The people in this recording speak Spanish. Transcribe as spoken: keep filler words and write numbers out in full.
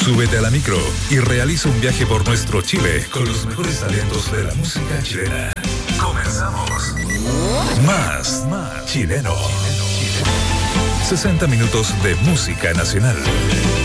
Súbete a la micro y realiza un viaje por nuestro Chile con los mejores talentos de la música chilena. Comenzamos. Más, más chileno. sesenta minutos de música nacional.